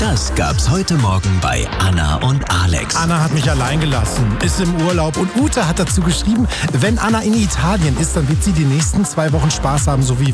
Das gab's heute Morgen bei Anna und Alex. Anna hat mich allein gelassen, ist im Urlaub und Ute hat dazu geschrieben, wenn Anna in Italien ist, dann wird sie die nächsten 2 Wochen Spaß haben, so wie